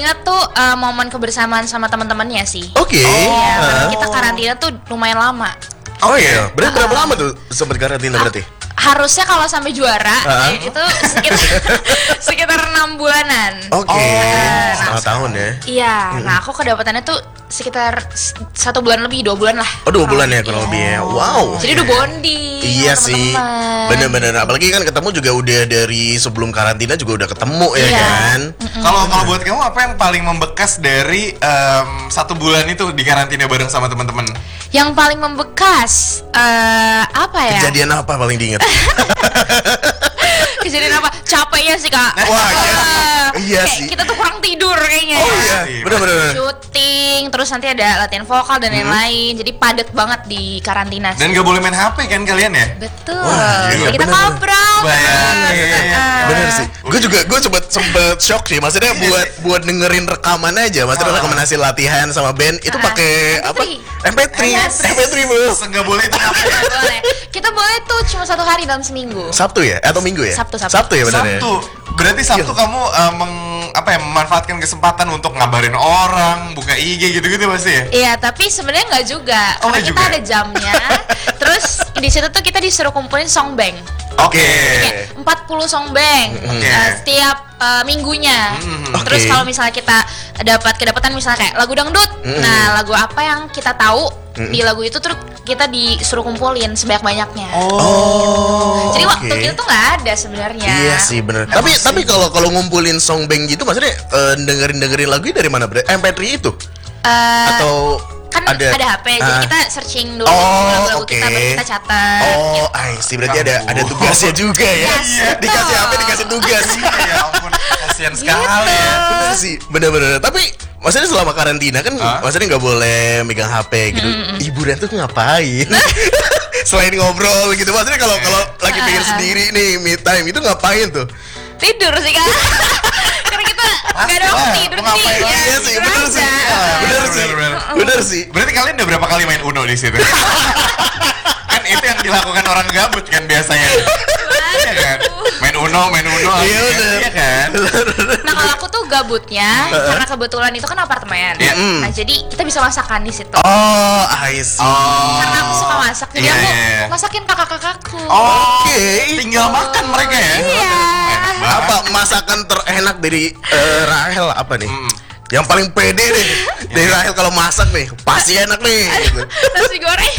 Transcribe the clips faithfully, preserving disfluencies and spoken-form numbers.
inget tuh uh, momen kebersamaan sama teman-temannya sih. Oke. Okay. Iya, uh. karena kita karantina tuh lumayan lama. Oh iya, berarti berapa lama tuh sempat karantina berarti? Harusnya kalau sampai juara uh-huh. itu sekitar sekitar enam bulanan. Oke, okay. uh, setengah nah, tahun ya? Iya, hmm. nah aku kedapatannya tuh sekitar satu bulan lebih, dua bulan lah. Oh dua bulan ya kurang lebih ya. Wow. Jadi udah bonding. Iya sih. Bener-bener. Apalagi kan ketemu juga udah dari sebelum karantina juga udah ketemu ya iya. kan. Kalau kalau buat kamu apa yang paling membekas dari um, satu bulan itu di karantina bareng sama teman-teman? Yang paling membekas uh, apa ya? Kejadian apa paling diingat? Kejadian apa? Capeknya sih kak. Wah iya, uh, iya sih. Kita tuh kurang tidur kayaknya. Oh iya, bener-bener. Syuting, terus nanti ada latihan vokal dan lain-lain. Hmm. Jadi padat banget di karantina. Dan gak boleh main H P kan kalian ya? Betul. Wah, iya, jadi kita ngobrol. Bener, uh, bener sih. Gue juga gue sempet sempet shock sih. Maksudnya buat buat dengerin rekaman aja. Maksudnya oh. rekaman hasil latihan sama band itu pakai apa? M P tiga. Yes. M P tiga bro. Enggak boleh itu. Boleh. Kita boleh tuh cuma satu hari dalam seminggu. Sabtu ya? Atau Minggu ya? Sabtu, Sabtu. Sabtu ya benar ya? Sabtu. Berarti Sabtu iya. kamu uh, meng, apa ya, memanfaatkan kesempatan untuk ngabarin orang, buka I G gitu-gitu pasti ya? Iya, tapi sebenarnya nggak juga. Oh, karena kita juga? ada jamnya. Terus di situ tuh kita disuruh kumpulin songbank. Oke. Okay. empat puluh songbank okay. uh, setiap uh, minggunya. Mm-hmm. Okay. Terus kalau misalnya kita dapat kedapatan misalnya kayak lagu dangdut, mm-hmm. nah lagu apa yang kita tahu mm-hmm. di lagu itu terus kita disuruh kumpulin sebanyak-banyaknya. Oh. Jadi okay. waktu itu tuh nggak ada sebenarnya. Iya sih benar. Tapi sih. tapi kalau kalau ngumpulin songbank gitu maksudnya uh, dengerin dengerin lagu dari mana bre? M P tiga itu? Uh, Atau kan ada, ada H P, uh, jadi kita searching dulu oh, lagu-lagu okay. kita, baru kita catat. Oh, gitu. I see. Berarti ada ada tugasnya juga ya. Iya, dikasih H P, dikasih tugas. Ya ampun, kasihan sekali ya. Bener sih, bener-bener. Tapi maksudnya selama karantina kan, huh? maksudnya nggak boleh megang H P gitu. Mm-hmm. Hiburan tuh ngapain? Selain ngobrol gitu, maksudnya kalau kalau lagi pengen sendiri nih, me time itu ngapain tuh? Tidur sih kan. Karena kita nggak ada waktu tidur nih. Iya sih, bener sih. Bener sih, bener sih. Berarti kalian udah berapa kali main Uno di situ? Kan itu yang dilakukan orang gabut kan biasanya. Iya kan? Main Uno, main Uno. Iya bener. Iya kan? Nah kalau aku tuh gabutnya karena kebetulan itu kan apartemen. Nah jadi kita bisa masakan di situ. Oh, I see. Karena aku suka masak, jadi aku masakin kakak-kakakku. Oke, tinggal makan mereka ya. Iya. Apa masakan terenak dari uh, Rahel apa nih? Mm. Yang paling pede deh dari Rahel kalau masak nih, pasti enak nih. Gitu. Nasi goreng.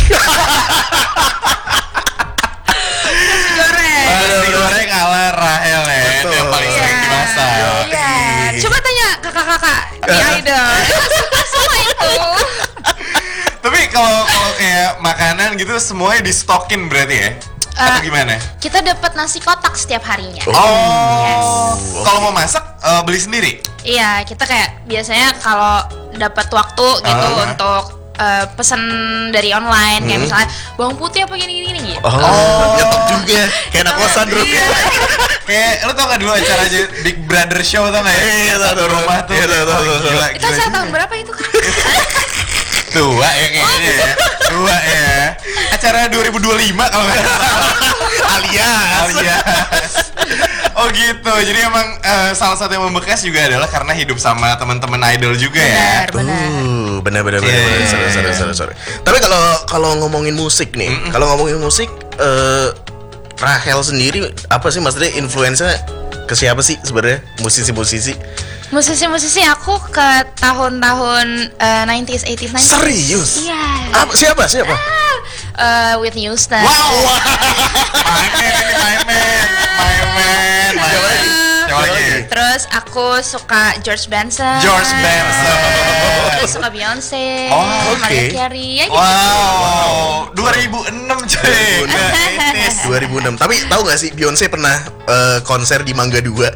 Nasi goreng. Nasi goreng ala Rahel ya, itu yang paling sering dimasak. Iya. Coba tanya kakak-kakak di Idol. Semua itu. Tapi kalau kalau kayak makanan gitu semuanya di stokin berarti ya? Atau uh, gimana? Kita dapat nasi kotak setiap harinya. Oh. Yes. Kalau mau masak uh, beli sendiri? Iya, kita kayak biasanya kalau dapat waktu gitu uh. untuk uh, pesan dari online, kayak hmm. misalnya bawang putih apa gini-gini gitu. Oh, oh. Nyetok juga. Kayak anak kosan bro. Iya. Kayak lu tau gak dulu acara aja Big Brother Show tau gak ya? Iya, tau rumah tuh. Iya, tau, tau, tau. Itu acara tahun berapa itu kan? Tua ya kayaknya ya. Tua ya. Acara dua ribu dua puluh lima kalau nggak salah. Alias. Alias. Oh gitu. Jadi emang uh, salah satu yang membekas juga adalah karena hidup sama teman-teman idol juga ya. Benar, benar. Uh, benar benar benar. Yeah. Sorry, sorry, sorry, sorry. Tapi kalau kalau ngomongin musik nih, mm-mm. kalau ngomongin musik uh, Rahel sendiri apa sih maksudnya influence-nya ke siapa sih sebenarnya musisi-musisi? Musisi-musisi aku ke tahun-tahun uh, nineties, eighties, nineties. Serius? Iya. Apa, siapa? Siapa? Ah, uh, Whitney Houston. Wow, wow. My man, ini my man, my man, my man. Siapa lagi? Terus aku suka George Benson. George Benson. Aku suka Beyonce. Oh, Mariah okay. Carey. Ya, gitu. Wow, dua ribu enam cuy. dua ribu enam. Tapi tahu nggak sih Beyonce pernah uh, konser di Mangga dua?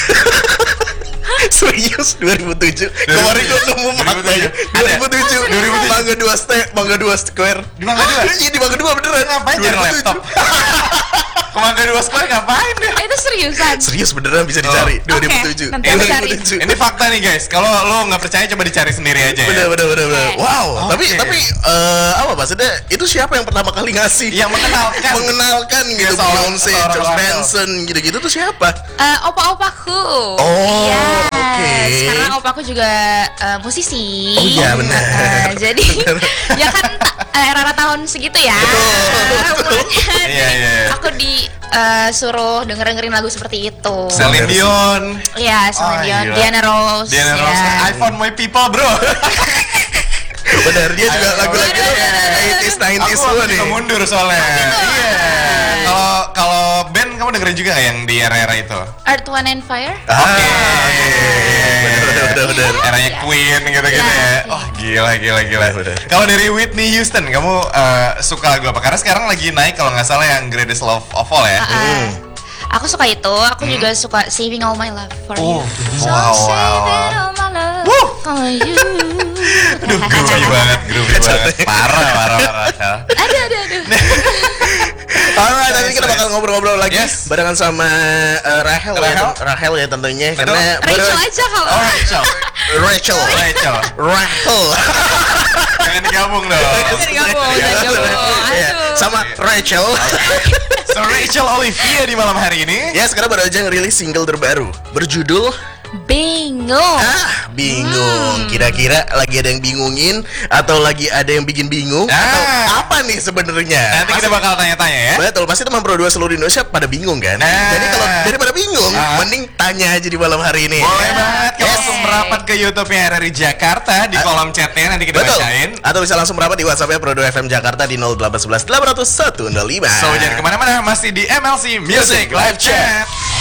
Serius dua ribu tujuh. Kemarin gue nemu faktanya dua ribu tujuh. Mangga dua Ste, Mangga dua Square. Di Mangga dua? Iya di Mangga dua beneran. Ngapain cari laptop? Ke Mangga dua Square ngapain deh? Itu seriusan? Serius beneran bisa dicari. dua ribu tujuh. Ini ini fakta nih guys. Kalau lo nggak percaya coba dicari sendiri aja. Bener bener bener bener. Wow. Tapi tapi apa maksudnya? Itu siapa yang pertama kali ngasih? Yang mengenalkan. Mengenalkan gitu Beyonce, George Benson gitu-gitu tuh siapa? Opa-opaku. Oh. Oke. Karena opaku juga uh, musisi. Oh iya benar. Uh, jadi ya kan uh, era-era tahun segitu ya. Betul. Iya iya. Aku disuruh uh, denger-dengerin lagu seperti itu. Celine Dion. Iya, Celine Oh, Dion, gila. Diana Ross. Diana Ross. Ya. I found my people, bro. Benar, dia juga Ayo, lagu-lagu bener, bener, bener. eighties, nineties Aku semua waktu nih. itu mundur soalnya. Iya. Kalau kalau band kamu dengerin juga nggak yang di era-era itu? Earth, Wind and Fire. Ah, Oke. bener, bener, bener, bener. Eranya Queen gitu-gitu Iya. ya. Oh gila gila gila. Bener. Kalau dari Whitney Houston, kamu uh, suka lagu apa? Karena sekarang lagi naik kalau nggak salah yang Greatest Love of All ya. Uh, uh, Aku suka itu. Aku Hmm. juga suka Saving All My Love for Oh, You. So wow, wow. saving all my love Wuh. for you. Aduh, groovy banget, groovy banget. Parah, parah, parah. Aduh, aduh, aduh. Alright, nanti kita bakal ngobrol-ngobrol lagi Yes. barengan sama uh, Rahel, ya, Rahel? ten- Rahel ya tentunya Betul. karena Rachel baru- aja kalau. Oh, Rachel. Rachel, Rachel. Rahel, Jangan digabung dong. Jangan digabung, jangan digabung. Iya, Aduh. sama Rachel. So Rachel Olivia di malam hari ini. Ya sekarang baru aja ngerilis single terbaru berjudul Bingung. Ah, bingung. Kira-kira lagi ada yang bingungin atau lagi ada yang bikin bingung Ah. atau apa nih sebenarnya? Nanti kita Pasti- bakal tanya-tanya ya. Betul, pasti teman Pro dua seluruh Indonesia pada bingung kan? Nah. Jadi kalau daripada bingung, Ah. mending tanya aja di malam hari ini. Boleh banget kalau Yes. langsung merapat ke YouTube yang ada di Jakarta di kolom chatnya nanti kita Betul. bacain. Atau bisa langsung merapat di WhatsApp-nya Pro dua F M Jakarta di nol delapan satu satu delapan nol satu nol lima. So jangan kemana-mana, masih di M L C Music Live Chat.